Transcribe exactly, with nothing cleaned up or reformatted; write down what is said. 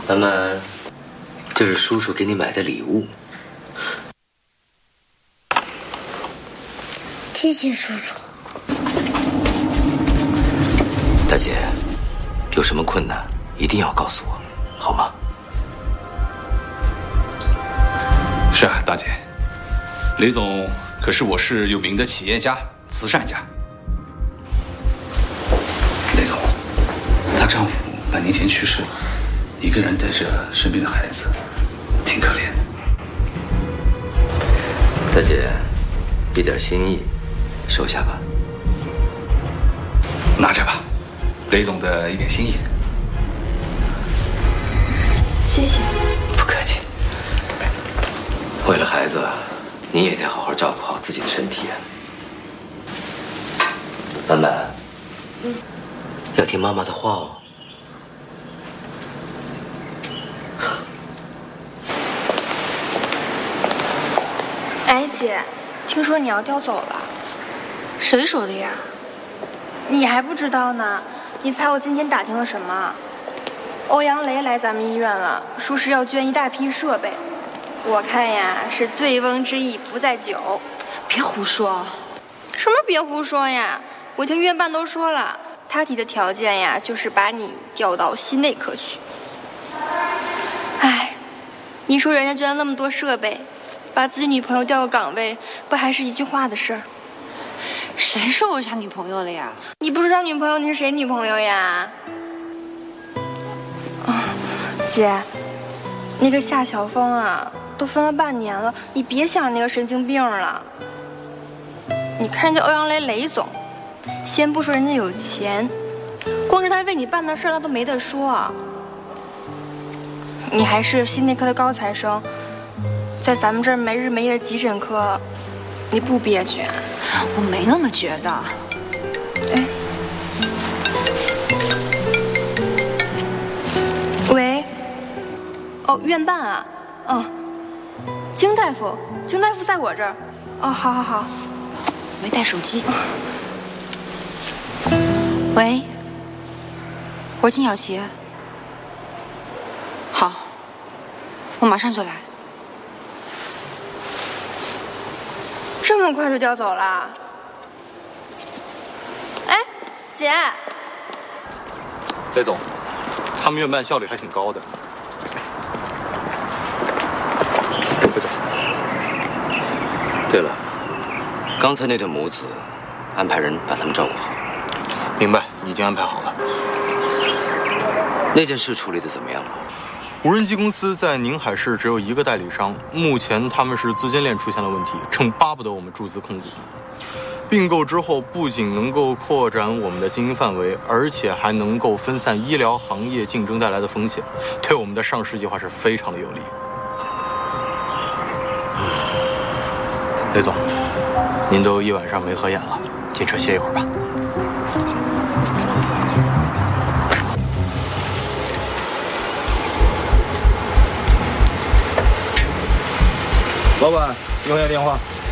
曼曼，这是叔叔给你买的礼物。 谢谢叔叔。 大姐，有什么困难一定要告诉我，好吗？ 是啊，大姐，雷总可是我市有名的企业家、慈善家。雷总，她丈夫半年前去世了，一个人带着生病的孩子，挺可怜的。 大姐，一点心意，收下吧。 拿着吧，雷总的一点心意。 谢谢。 不客气。为了孩子，你也得好好照顾好自己的身体啊。曼曼，嗯，要听妈妈的话哦。 哎，姐，听说你要调走了，谁说的呀？你还不知道呢？你猜我今天打听了什么？欧阳雷来咱们医院了，说是要捐一大批设备。我看呀，是醉翁之意不在酒。 别胡说！ 什么别胡说呀？我听院办都说了，他提的条件呀，就是把你调到心内科去。哎，你说人家捐了那么多设备，把自己女朋友调个岗位，不还是一句话的事儿？ 谁说我是他女朋友了呀？ 你不是他女朋友，你是谁女朋友呀？啊，姐，那个夏晓峰啊，都分了半年了，你别想那个神经病了。你看人家欧阳雷雷总，先不说人家有钱，光是他为你办的事儿，他都没得说。你还是心内科的高材生，在咱们这儿没日没夜的急诊科，你不憋屈啊？ 我没那么觉得。 哎，喂，哦，院办啊，嗯，金大夫，金大夫在我这儿。哦，好好好。 没带手机。喂，我是金小琪。好，我马上就来。 这么快就调走了？哎，姐。 雷总，他们院办效率还挺高的。不走。 对了，刚才那对母子，安排人把他们照顾好。 明白，已经安排好了。 那件事处理的怎么样了？ 无人机公司在宁海市只有一个代理商，目前他们是资金链出现了问题，正巴不得我们注资控股呢。并购之后，不仅能够扩展我们的经营范围，而且还能够分散医疗行业竞争带来的风险，对我们的上市计划是非常的有利。雷总，您都一晚上没合眼了，进车歇一会儿吧。 老板，用一下电话。